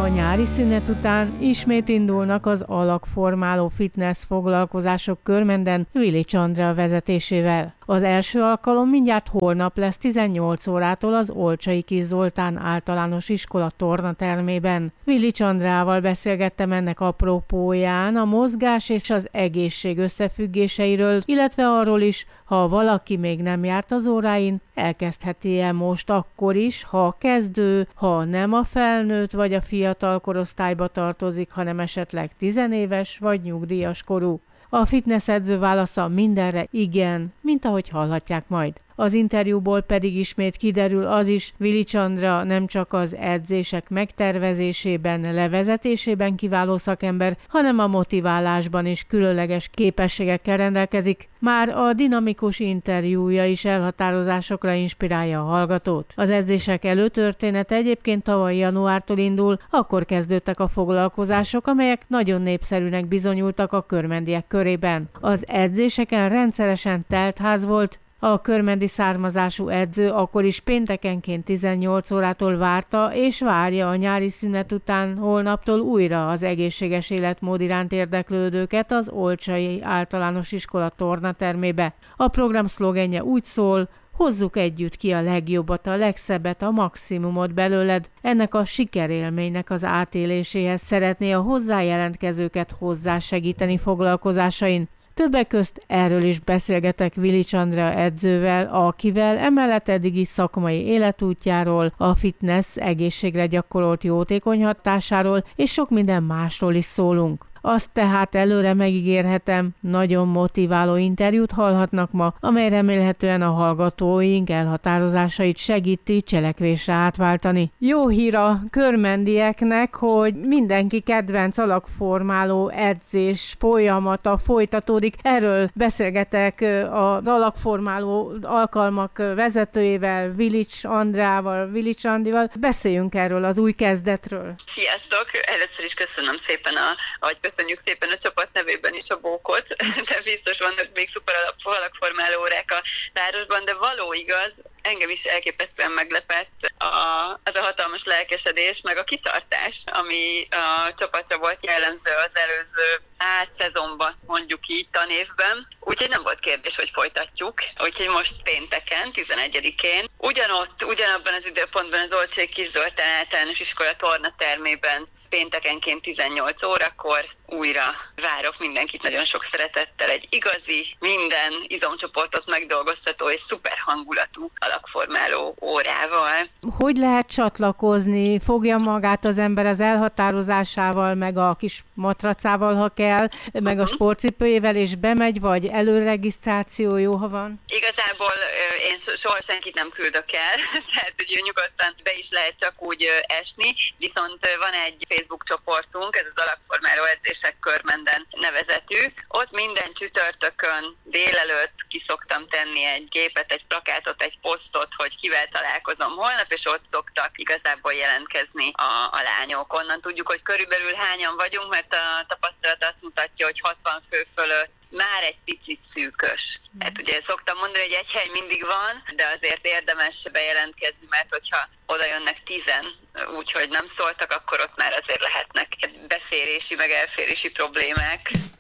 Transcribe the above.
nyári szünet után ismét indulnak az alakformáló fitness foglalkozások Körmenden Vilics Andrea vezetésével. Az első alkalom mindjárt holnap lesz 18 órától az Olcsai Kis Zoltán általános iskola tornatermében. Vilics Andreával beszélgettem ennek apropóján a mozgás és az egészség összefüggéseiről, illetve arról is, ha valaki még nem járt az óráin, elkezdheti-e most akkor is, ha kezdő, ha nem a felnőtt vagy a fiatal korosztályba tartozik, hanem esetleg tizenéves vagy nyugdíjas korú. A fitness edző válasza mindenre igen, mint ahogy hallhatják majd. Az interjúból pedig ismét kiderül az is, Vilics Andrea nem csak az edzések megtervezésében, levezetésében kiváló szakember, hanem a motiválásban is különleges képességekkel rendelkezik. Már a dinamikus interjúja is elhatározásokra inspirálja a hallgatót. Az edzések előtörténete egyébként tavaly januártól indul, akkor kezdődtek a foglalkozások, amelyek nagyon népszerűnek bizonyultak a körmendiek körében. Az edzéseken rendszeresen telt ház volt. A körmendi származású edző akkor is péntekenként 18 órától várta és várja a nyári szünet után holnaptól újra az egészséges életmód iránt érdeklődőket az Olcsai Általános Iskola tornatermébe. A program szlogenje úgy szól: hozzuk együtt ki a legjobbat, a legszebbet, a maximumot belőled. Ennek a sikerélménynek az átéléséhez szeretné a hozzájelentkezőket hozzásegíteni foglalkozásain. Többek közt erről is beszélgetek Vilics Andrea edzővel, akivel emellett eddigi szakmai életútjáról, a fitness egészségre gyakorolt jótékony hatásáról és sok minden másról is szólunk. Azt tehát előre megígérhetem, nagyon motiváló interjút hallhatnak ma, amely remélhetően a hallgatóink elhatározásait segíti cselekvésre átváltani. Jó hír a körmendieknek, hogy mindenki kedvenc alakformáló edzés folyamata folytatódik. Erről beszélgetek az alakformáló alkalmak vezetőjével, Vilics Andreával, Vilics Andival. Beszéljünk erről az új kezdetről. Sziasztok! Először is köszönöm szépen köszönjük szépen a csapat nevében is a bókot, de biztos vannak még szuper alakformáló órák a városban, de való igaz, engem is elképesztően meglepett az a hatalmas lelkesedés, meg a kitartás, ami a csapatra volt jellemző az előző szezonban, mondjuk így, tanévben. Úgyhogy nem volt kérdés, hogy folytatjuk. Úgyhogy most pénteken, 11-én, ugyanabban az időpontban az Olcsai Kis Zoltán általános iskola tornatermében péntekenként 18 órakor újra várok mindenkit nagyon sok szeretettel egy igazi, minden izomcsoportot megdolgoztató és szuper hangulatú alakformáló órával. Hogy lehet csatlakozni? Fogja magát az ember az elhatározásával, meg a kis matracával, ha kell, meg a sportcipőjével, és bemegy, vagy előregisztráció jó, ha van? Igazából én soha senkit nem küldök el, tehát hogy nyugodtan be is lehet csak úgy esni, viszont van egy Facebook csoportunk, ez az alakformáló edzések Körmenden nevezetű. Ott minden csütörtökön délelőtt ki szoktam tenni egy képet, egy plakátot, egy posztot, hogy kivel találkozom holnap, és ott szoktak igazából jelentkezni a lányok. Onnan tudjuk, hogy körülbelül hányan vagyunk, mert a tapasztalat azt mutatja, hogy 60 fő fölött már egy picit szűkös. Hát ugye szoktam mondani, hogy egy hely mindig van, de azért érdemes bejelentkezni, mert hogyha oda jönnek 10, úgyhogy nem szóltak, akkor ott már azért lehetnek beférési meg elférési problémák.